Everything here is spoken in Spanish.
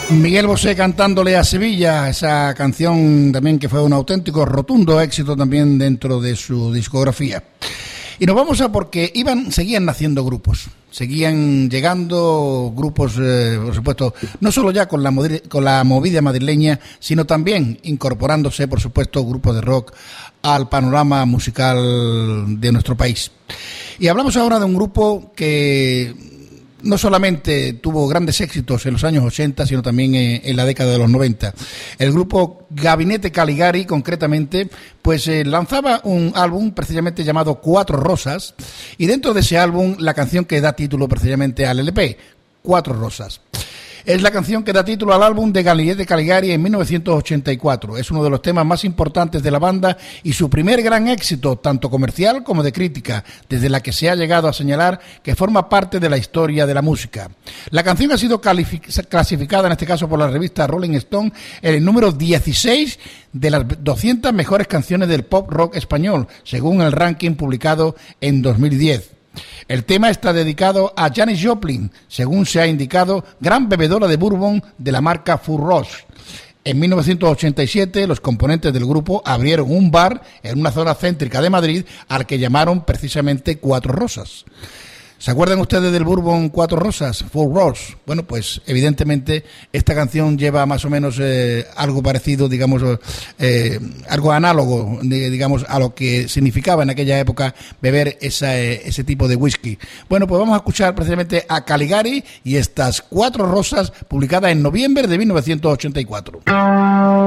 Miguel Bosé cantándole a Sevilla, esa canción también que fue un auténtico rotundo éxito también dentro de su discografía. Y nos vamos a porque seguían naciendo grupos, seguían llegando grupos, por supuesto, no solo ya con la movida madrileña, sino también incorporándose, por supuesto, grupos de rock al panorama musical de nuestro país. Y hablamos ahora de un grupo que no solamente tuvo grandes éxitos en los años 80, sino también en la década de los 90. El grupo Gabinete Caligari, concretamente, pues lanzaba un álbum precisamente llamado Cuatro Rosas, y dentro de ese álbum la canción que da título precisamente al LP, Cuatro Rosas. Es la canción que da título al álbum de Gabinete Caligari en 1984. Es uno de los temas más importantes de la banda y su primer gran éxito, tanto comercial como de crítica, desde la que se ha llegado a señalar que forma parte de la historia de la música. La canción ha sido clasificada, en este caso por la revista Rolling Stone, en el número 16 de las 200 mejores canciones del pop rock español, según el ranking publicado en 2010. El tema está dedicado a Janis Joplin, según se ha indicado, gran bebedora de bourbon de la marca Furros. En 1987, los componentes del grupo abrieron un bar en una zona céntrica de Madrid al que llamaron precisamente Cuatro Rosas. ¿Se acuerdan ustedes del Bourbon Cuatro Rosas? Four Roses. Bueno, pues evidentemente esta canción lleva más o menos algo parecido, digamos, algo análogo, digamos, a lo que significaba en aquella época beber ese tipo de whisky. Bueno, pues vamos a escuchar precisamente a Caligari y estas Cuatro Rosas, publicadas en noviembre de 1984.